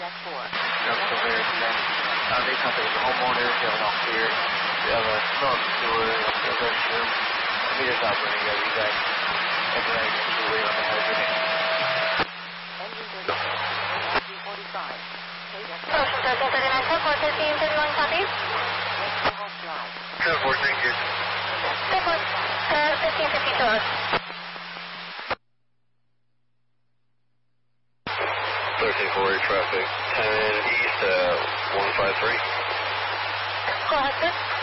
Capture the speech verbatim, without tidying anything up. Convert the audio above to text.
I'm still there today. Uh, they contact the homeowner, they have an all clear, they have a smell of the sewer, they have a restroom, meters operating, you guys, you guys, and then I can wait on the hydrant. Ocean thirteen thirty-nine, four thirteen thirty-one, copy. ten four, thank you. ten four, uh, fifteen fifty-two. thirteen four eight traffic, ten east, uh, one five three. Go ahead, sir.